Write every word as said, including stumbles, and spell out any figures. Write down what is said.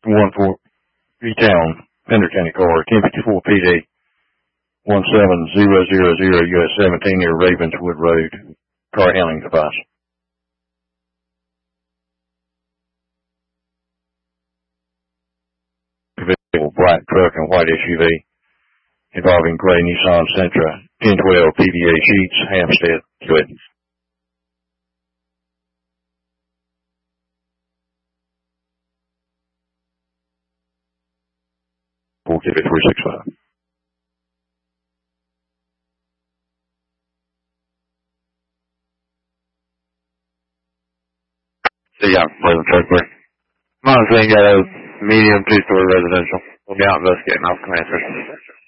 one four, E-Town, Pender County car, ten fifty-four P D, one seven zero zero zero U S seventeen near Ravenswood Road, car handling device. Black truck and white S U V involving gray Nissan Sentra, ten twelve P V A Sheets, Hampstead, Good. four two three six five. So yeah, Pleasant Truckler. Monitoring got a medium two-story residential. We'll be out investigating. I'll come answer.